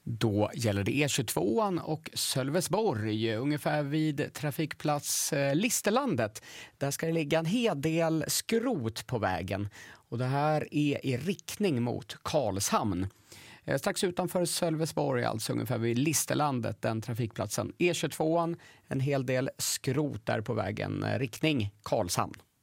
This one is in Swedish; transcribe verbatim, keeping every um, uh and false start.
Då gäller det E tjugotvå och Sölvesborg, ungefär vid trafikplats Listerlandet. Där ska det ligga en hel del skrot på vägen och det här är i riktning mot Karlshamn. Strax utanför Sölvesborg, alltså ungefär vid Listerlandet, den trafikplatsen. E tjugotvå, en hel del skrot där på vägen riktning Karlshamn.